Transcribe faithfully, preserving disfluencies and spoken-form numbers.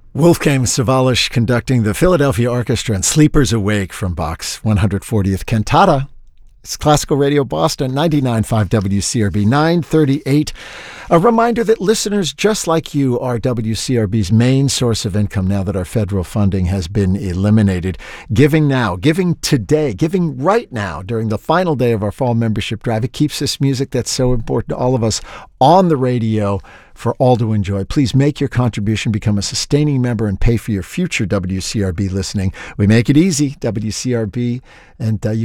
Wolfgang Sawallisch conducting the Philadelphia Orchestra and Sleepers Awake from Bach's one hundred fortieth Cantata. It's Classical Radio Boston, ninety-nine point five W C R B, nine thirty-eight. A reminder that listeners just like you are W C R B's main source of income now that our federal funding has been eliminated. Giving now, giving today, giving right now during the final day of our fall membership drive. It keeps this music that's so important to all of us on the radio for all to enjoy. Please make your contribution, become a sustaining member, and pay for your future W C R B listening. We make it easy, W C R B, and uh, you